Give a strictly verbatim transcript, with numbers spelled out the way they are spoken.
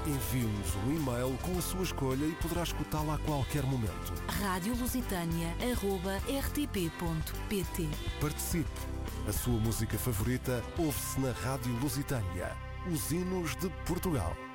Envie-nos um e-mail com a sua escolha e poderá escutá-la a qualquer momento. rádio lusitânia arroba r t p ponto p t. Participe! A sua música favorita ouve-se na Rádio Lusitânia. Os hinos de Portugal.